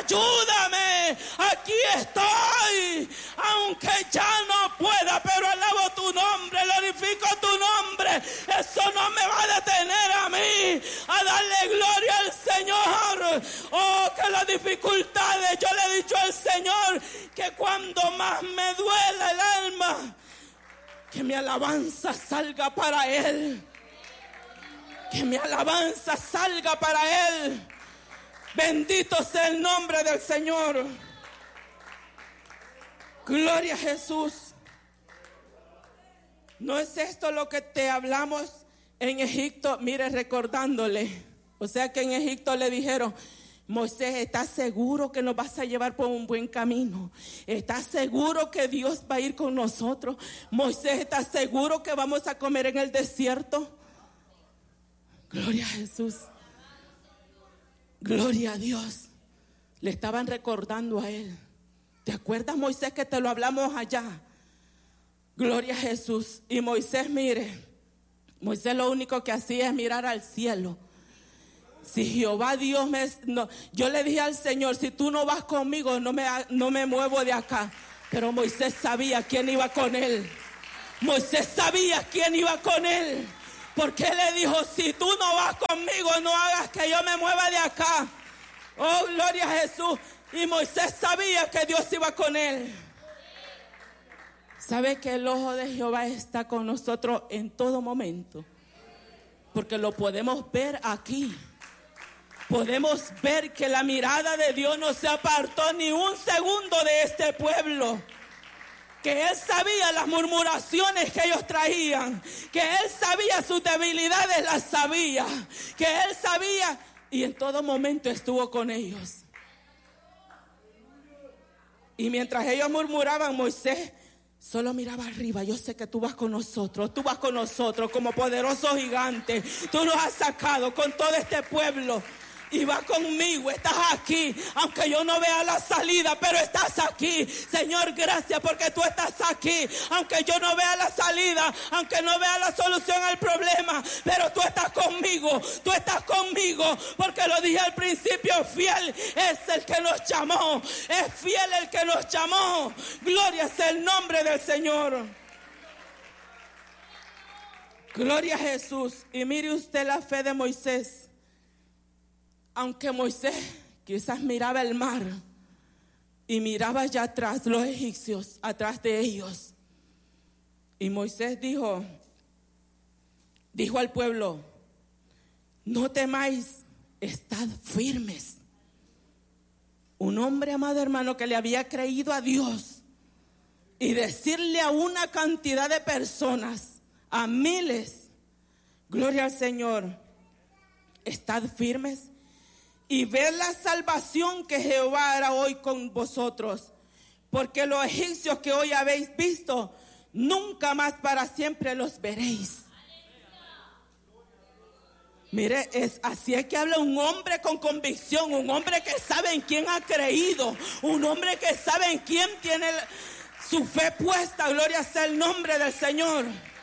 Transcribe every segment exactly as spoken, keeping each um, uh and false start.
ayúdame, aquí estoy, aunque ya no pueda, pero alabo tu nombre, glorifico tu nombre. Eso no me va a detener a mí a darle gloria al Señor. Oh, que las dificultades, yo le he dicho al Señor que cuando más me duela el alma, que mi alabanza salga para Él. Que mi alabanza salga para Él. Bendito sea el nombre del Señor. Gloria a Jesús. ¿No es esto lo que te hablamos en Egipto? Mire, recordándole. O sea que en Egipto le dijeron: Moisés, ¿estás seguro que nos vas a llevar por un buen camino? ¿Estás seguro que Dios va a ir con nosotros? Moisés, ¿estás seguro que vamos a comer en el desierto? Gloria a Jesús. Gloria a Dios. Le estaban recordando a él. ¿Te acuerdas, Moisés, que te lo hablamos allá? Gloria a Jesús. Y Moisés, mire, Moisés lo único que hacía es mirar al cielo. Si Jehová Dios me... No, yo le dije al Señor, si tú no vas conmigo, no me, no me muevo de acá. Pero Moisés sabía quién iba con él. Moisés sabía quién iba con él. Porque él le dijo: si tú no vas conmigo, no hagas que yo me mueva de acá. Oh, gloria a Jesús. Y Moisés sabía que Dios iba con él. ¿Sabe que el ojo de Jehová está con nosotros en todo momento? Porque lo podemos ver aquí. Podemos ver que la mirada de Dios no se apartó ni un segundo de este pueblo. Que Él sabía las murmuraciones que ellos traían. Que Él sabía sus debilidades, las sabía. Que Él sabía y en todo momento estuvo con ellos. Y mientras ellos murmuraban, Moisés solo miraba arriba. Yo sé que tú vas con nosotros. Tú vas con nosotros como poderoso gigante. Tú nos has sacado con todo este pueblo. Y va conmigo, estás aquí, aunque yo no vea la salida, pero estás aquí. Señor, gracias porque tú estás aquí, aunque yo no vea la salida, aunque no vea la solución al problema, pero tú estás conmigo, tú estás conmigo, porque lo dije al principio, fiel es el que nos llamó, es fiel el que nos llamó. Gloria sea el nombre del Señor. Gloria a Jesús. Y mire usted la fe de Moisés. Aunque Moisés quizás miraba el mar y miraba allá atrás los egipcios, atrás de ellos. Y Moisés dijo, dijo al pueblo: no temáis, estad firmes. Un hombre, amado hermano, que le había creído a Dios y decirle a una cantidad de personas, a miles, gloria al Señor, estad firmes. Y ver la salvación que Jehová hará hoy con vosotros. Porque los egipcios que hoy habéis visto, nunca más para siempre los veréis. Mire, es así es que habla un hombre con convicción. Un hombre que sabe en quién ha creído. Un hombre que sabe en quién tiene su fe puesta. Gloria sea el nombre del Señor.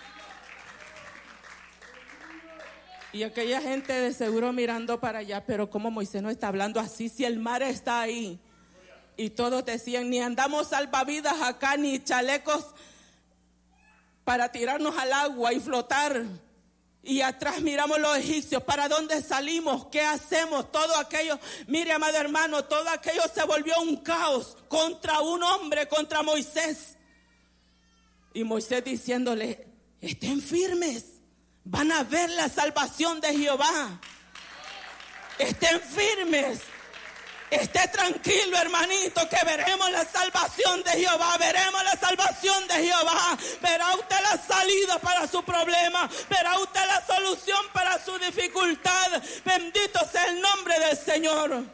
Y aquella gente de seguro mirando para allá, pero como Moisés no está hablando así, si el mar está ahí. Y todos decían, ni andamos salvavidas acá, ni chalecos para tirarnos al agua y flotar. Y atrás miramos los egipcios, ¿para dónde salimos? ¿Qué hacemos? Todo aquello, mire, amado hermano, todo aquello se volvió un caos contra un hombre, contra Moisés. Y Moisés diciéndole, estén firmes. Van a ver la salvación de Jehová. Estén firmes. Esté tranquilo, hermanito, que veremos la salvación de Jehová. Veremos la salvación de Jehová. Verá usted la salida para su problema. Verá usted la solución para su dificultad. Bendito sea el nombre del Señor.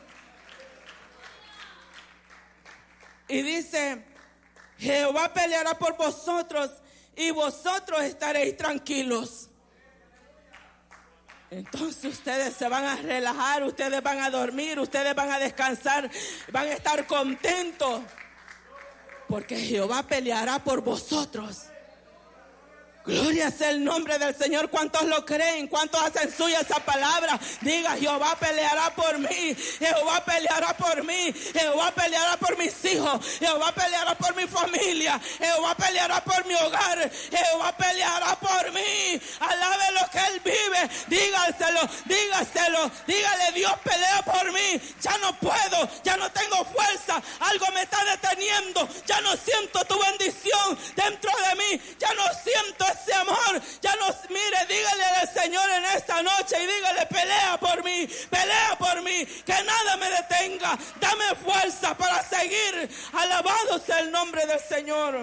Y dice, Jehová peleará por vosotros y vosotros estaréis tranquilos. Entonces ustedes se van a relajar, ustedes van a dormir, ustedes van a descansar, van a estar contentos, porque Jehová peleará por vosotros. Gloria sea el nombre del Señor. ¿Cuántos lo creen? ¿Cuántos hacen suya esa palabra? Diga: Jehová peleará por mí. Jehová peleará por mí. Jehová peleará por mis hijos. Jehová peleará por mi familia. Jehová peleará por mi hogar. Jehová peleará por mí. Alabe lo que Él vive. Dígaselo, dígaselo. Dígale: Dios pelea por mí. Ya no puedo, ya no tengo fuerza. Algo me está deteniendo. Ya no siento tu bendición dentro de mí. Ya no siento ese amor. Ya no, mire, dígale al Señor en esta noche y dígale: pelea por mí, pelea por mí, que nada me detenga. Dame fuerza para seguir. Alabado sea el nombre del Señor.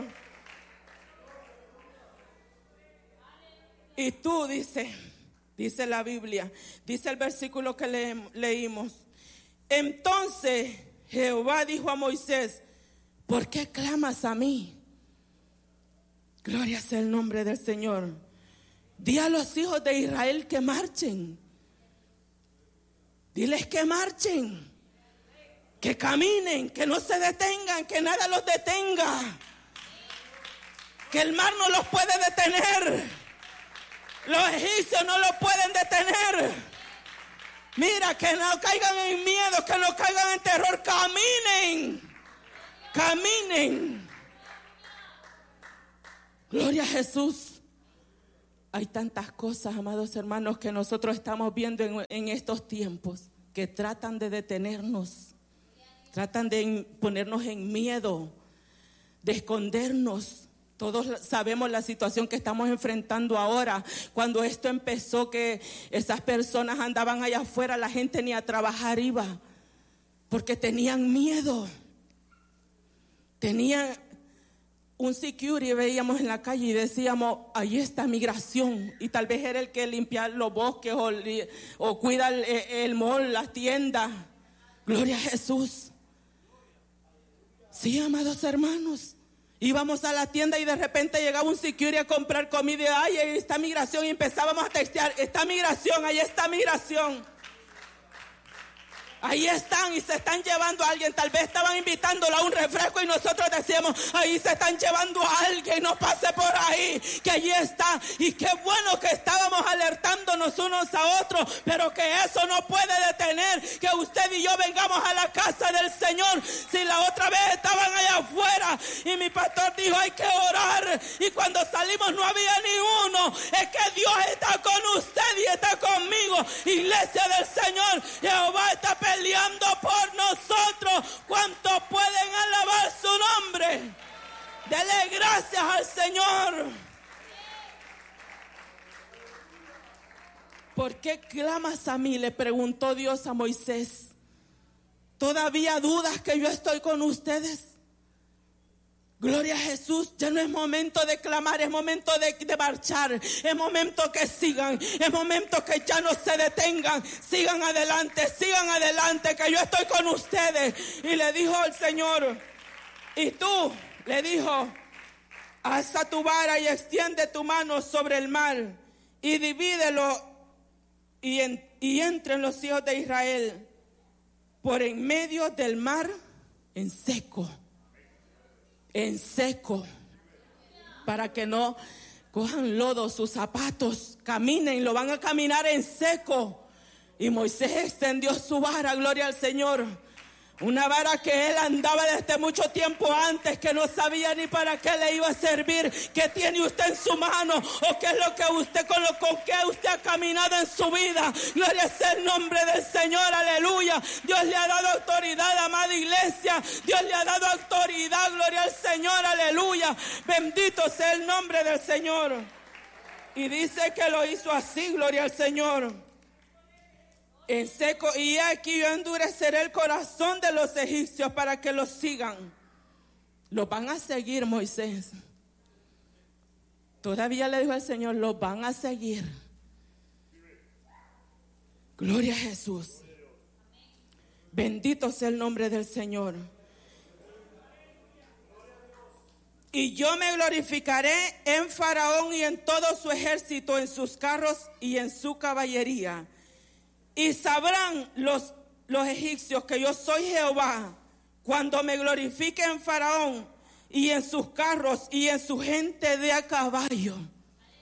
Y tú, dice, dice la Biblia, dice el versículo que le, leímos. Entonces Jehová dijo a Moisés: ¿por qué clamas a mí? Gloria sea el nombre del Señor. Di a los hijos de Israel que marchen. Diles que marchen, que caminen, que no se detengan, que nada los detenga, que el mar no los puede detener, los egipcios no los pueden detener. Mira, que no caigan en miedo, que no caigan en terror. Caminen, caminen. Gloria a Jesús. Hay tantas cosas, amados hermanos, que nosotros estamos viendo en, en estos tiempos, que tratan de detenernos, tratan de ponernos en miedo, de escondernos. Todos sabemos la situación que estamos enfrentando ahora. Cuando esto empezó, que esas personas andaban allá afuera, la gente ni a trabajar iba, porque tenían miedo. Tenían un security, veíamos en la calle y decíamos: ahí está migración. Y tal vez era el que limpia los bosques o, o cuida el, el mall, las tiendas. Gloria a Jesús. Sí, amados hermanos. Íbamos a la tienda y de repente llegaba un security a comprar comida y: ay, ahí está migración. Y empezábamos a textear: está migración, ahí está migración. Ahí están y se están llevando a alguien. Tal vez estaban invitándolo a un refresco y nosotros decíamos: ahí se están llevando a alguien, no pase por ahí, que allí está. Y qué bueno que estábamos alertándonos unos a otros, pero que eso no puede detener que usted y yo vengamos a la casa del Señor. Si la otra vez estaban allá afuera y mi pastor dijo: hay que orar, y cuando salimos no había ni uno. Es que Dios está con usted y está conmigo. Iglesia del Señor, Jehová está peleando por nosotros. ¿Cuántos pueden alabar su nombre? Dele gracias al Señor. ¿Por qué clamas a mí?, le preguntó Dios a Moisés. ¿Todavía dudas que yo estoy con ustedes? Gloria a Jesús. Ya no es momento de clamar, es momento de, de marchar. Es momento que sigan, es momento que ya no se detengan. Sigan adelante, sigan adelante, que yo estoy con ustedes. Y le dijo el Señor: y tú, le dijo, alza tu vara y extiende tu mano sobre el mar y divídelo, y, en, y entren los hijos de Israel por en medio del mar en seco. En seco, para que no cojan lodo sus zapatos, caminen, lo van a caminar en seco. Y Moisés extendió su vara, gloria al Señor, una vara que él andaba desde mucho tiempo antes, que no sabía ni para qué le iba a servir. ¿Qué tiene usted en su mano? ¿O qué es lo que usted, con lo con que usted ha caminado en su vida? Gloria sea el nombre del Señor, aleluya. Dios le ha dado autoridad, amada iglesia. Dios le ha dado autoridad, gloria al Señor, aleluya. Bendito sea el nombre del Señor. Y dice que lo hizo así, gloria al Señor. En seco, y aquí yo endureceré el corazón de los egipcios para que los sigan. Los van a seguir, Moisés. Todavía le dijo el Señor: los van a seguir. Gloria a Jesús. Bendito sea el nombre del Señor. Y yo me glorificaré en Faraón y en todo su ejército, en sus carros y en su caballería. Y sabrán los, los egipcios que yo soy Jehová, cuando me glorifique en Faraón y en sus carros y en su gente de a caballo.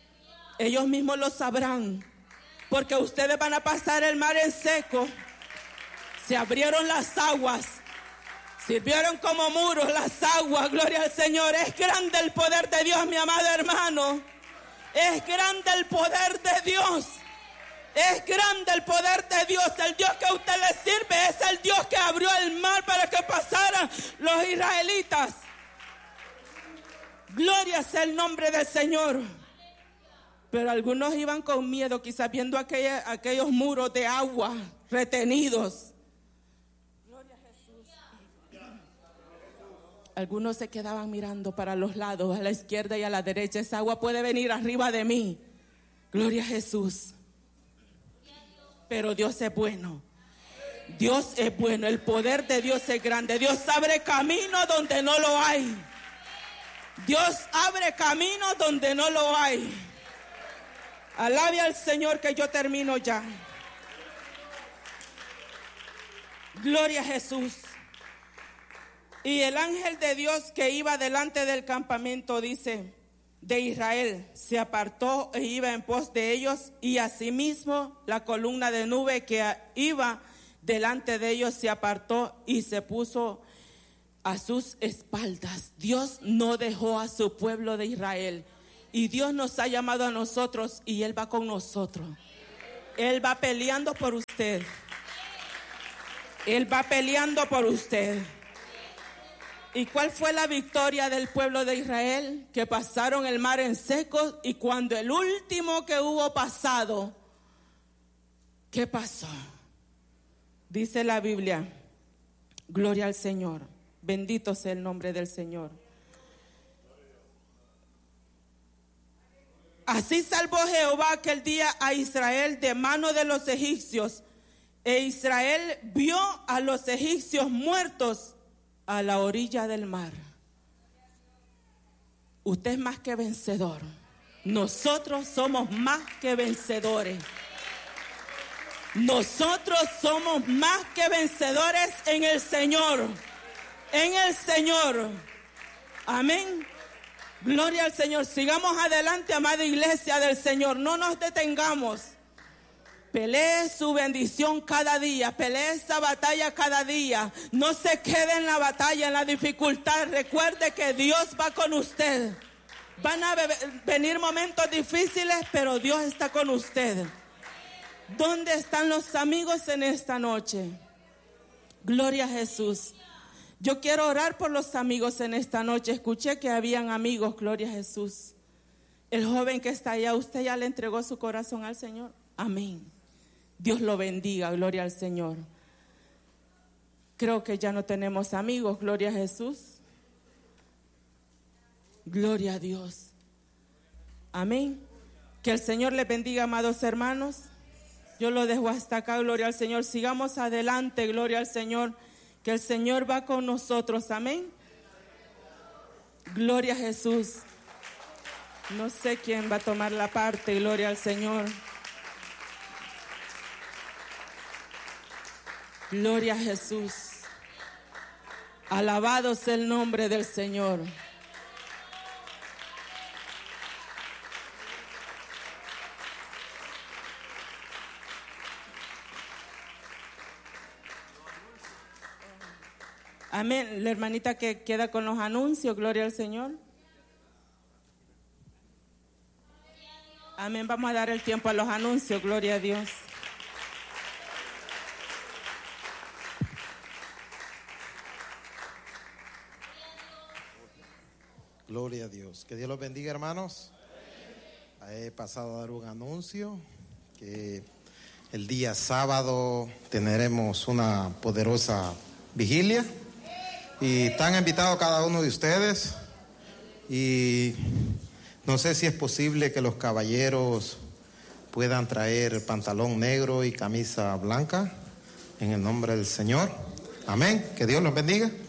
Ellos mismos lo sabrán, porque ustedes van a pasar el mar en seco. Se abrieron las aguas, sirvieron como muros las aguas, gloria al Señor. Es grande el poder de Dios, mi amado hermano. Es grande el poder de Dios. Es grande el poder de Dios. El Dios que a usted le sirve es el Dios que abrió el mar para que pasaran los israelitas. Gloria sea el nombre del Señor. Pero algunos iban con miedo, quizás viendo aquella, aquellos muros de agua retenidos. Gloria a Jesús. Algunos se quedaban mirando para los lados, a la izquierda y a la derecha. Esa agua puede venir arriba de mí. Gloria a Jesús. Pero Dios es bueno. Dios es bueno. El poder de Dios es grande. Dios abre camino donde no lo hay. Dios abre camino donde no lo hay. Alabe al Señor, que yo termino ya. Gloria a Jesús. Y el ángel de Dios que iba delante del campamento, dice, de Israel, se apartó e iba en pos de ellos, y asimismo la columna de nube que iba delante de ellos se apartó y se puso a sus espaldas. Dios no dejó a su pueblo de Israel. Y Dios nos ha llamado a nosotros y Él va con nosotros. Él va peleando por usted. Él va peleando por usted. ¿Y cuál fue la victoria del pueblo de Israel? Que pasaron el mar en seco, y cuando el último que hubo pasado, ¿qué pasó? Dice la Biblia, gloria al Señor, bendito sea el nombre del Señor. Así salvó Jehová aquel día a Israel de mano de los egipcios, e Israel vio a los egipcios muertos a la orilla del mar. Usted es más que vencedor. Nosotros somos más que vencedores. Nosotros somos más que vencedores en el Señor. En el Señor. Amén. Gloria al Señor. Sigamos adelante, amada iglesia del Señor. No nos detengamos. Pelee su bendición cada día. Pelee esa batalla cada día. No se quede en la batalla, en la dificultad. Recuerde que Dios va con usted. Van a venir momentos difíciles, pero Dios está con usted. ¿Dónde están los amigos en esta noche? Gloria a Jesús. Yo quiero orar por los amigos en esta noche. Escuché que habían amigos, gloria a Jesús. El joven que está allá, ¿usted ya le entregó su corazón al Señor? Amén. Dios lo bendiga, gloria al Señor. Creo que ya no tenemos amigos, gloria a Jesús. Gloria a Dios. Amén. Que el Señor les bendiga, amados hermanos. Yo lo dejo hasta acá, gloria al Señor. Sigamos adelante, gloria al Señor. Que el Señor va con nosotros, amén. Gloria a Jesús. No sé quién va a tomar la parte, gloria al Señor. Gloria a Jesús. Alabado sea el nombre del Señor. Amén. La hermanita que queda con los anuncios, gloria al Señor. Amén. Vamos a dar el tiempo a los anuncios, gloria a Dios. Gloria a Dios. Que Dios los bendiga, hermanos. He pasado a dar un anuncio que el día sábado tendremos una poderosa vigilia. Y están invitados cada uno de ustedes. Y no sé si es posible que los caballeros puedan traer pantalón negro y camisa blanca en el nombre del Señor. Amén. Que Dios los bendiga.